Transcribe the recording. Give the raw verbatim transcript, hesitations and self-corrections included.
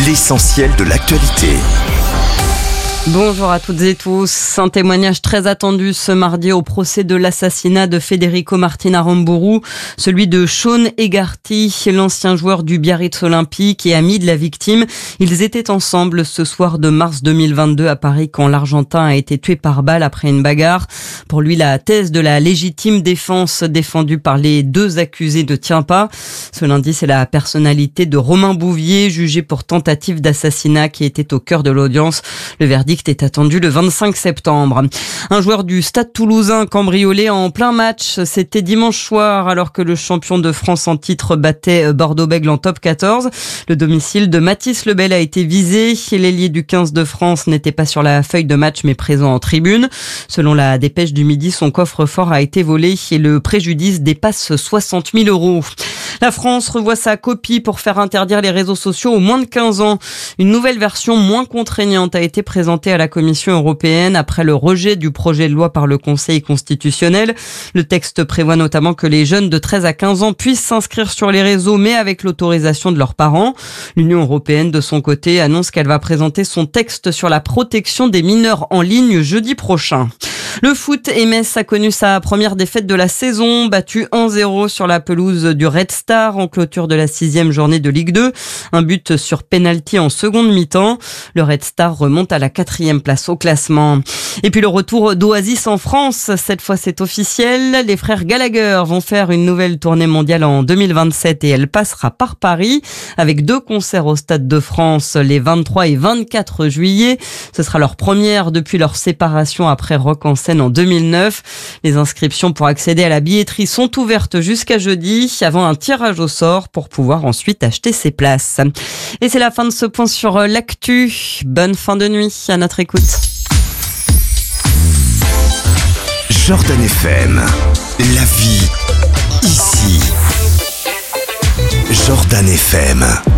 l'essentiel de l'actualité. Bonjour à toutes et tous. Un témoignage très attendu ce mardi au procès de l'assassinat de Federico Martin Aramburu, celui de Sean Hegarty, l'ancien joueur du Biarritz Olympique et ami de la victime. Ils étaient ensemble ce soir de mars deux mille vingt-deux à Paris quand l'Argentin a été tué par balle après une bagarre. Pour lui, la thèse de la légitime défense défendue par les deux accusés ne tient pas. Ce lundi, c'est la personnalité de Romain Bouvier, jugé pour tentative d'assassinat, qui était au cœur de l'audience. Le verdict est attendu le vingt-cinq septembre. Un joueur du Stade Toulousain cambriolé en plein match. C'était dimanche soir alors que le champion de France en titre battait Bordeaux-Bègles en top quatorze. Le domicile de Mathys Lebel a été visé. L'ailier du quinze de France n'était pas sur la feuille de match mais présent en tribune. Selon la dépêche du midi, son coffre-fort a été volé et le préjudice dépasse soixante mille euros. La France revoit sa copie pour faire interdire les réseaux sociaux aux moins de quinze ans. Une nouvelle version moins contraignante a été présentée à la Commission européenne après le rejet du projet de loi par le Conseil constitutionnel. Le texte prévoit notamment que les jeunes de treize à quinze ans puissent s'inscrire sur les réseaux, mais avec l'autorisation de leurs parents. L'Union européenne, de son côté, annonce qu'elle va présenter son texte sur la protection des mineurs en ligne jeudi prochain. Le foot, Metz a connu sa première défaite de la saison, battu un zéro sur la pelouse du Red Star en clôture de la sixième journée de Ligue deux. Un but sur pénalty en seconde mi-temps. Le Red Star remonte à la quatrième place au classement. Et puis le retour d'Oasis en France. Cette fois, c'est officiel. Les frères Gallagher vont faire une nouvelle tournée mondiale en deux mille vingt-sept et elle passera par Paris avec deux concerts au Stade de France les vingt-trois et vingt-quatre juillet. Ce sera leur première depuis leur séparation après Rock en scène en deux mille neuf. Les inscriptions pour accéder à la billetterie sont ouvertes jusqu'à jeudi avant un tirage au sort pour pouvoir ensuite acheter ses places. Et c'est la fin de ce point sur l'actu. Bonne fin de nuit à notre écoute. Jordan F M, la vie ici. Jordan F M.